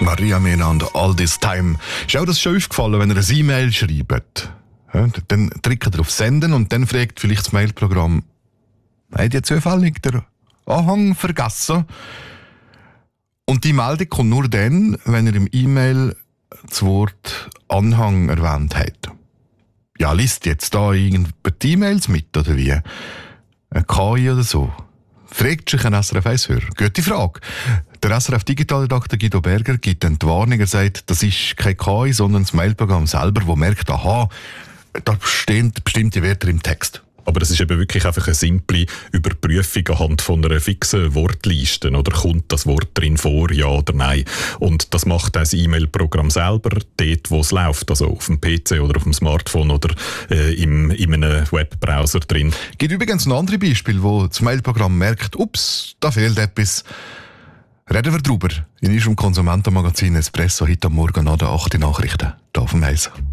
Maria Menand, All This Time. Ist auch das schon aufgefallen, wenn ihr eine E-Mail schreibt? Ja, dann drückt ihr auf Senden und dann fragt vielleicht das Mailprogramm, habt ihr zufällig den Anhang vergessen? Und die Meldung kommt nur dann, wenn ihr im E-Mail das Wort Anhang erwähnt habt. Ja, liest jetzt da irgendjemand die E-Mails mit, oder wie? Ein KI oder so? Fragt sich ein SRF 1-Hörer. Gute Frage. Der SRF-Digitalredakteur Guido Berger gibt dann die Warnung, er sagt, das ist kein KI, sondern das Mailprogramm selber, das merkt, aha, da stehen bestimmte Wörter im Text. Aber das ist eben wirklich einfach eine simple Überprüfung anhand von einer fixen Wortliste. Oder kommt das Wort drin vor, ja oder nein? Und das macht das E-Mail-Programm selber, dort wo es läuft, also auf dem PC oder auf dem Smartphone oder in einem Webbrowser drin. Es gibt übrigens noch andere Beispiele, wo das Mailprogramm merkt, ups, da fehlt etwas. Reden wir drüber in unserem Konsumentenmagazin Espresso heute am Morgen nach den 8 Nachrichten. Hier auf dem Eis.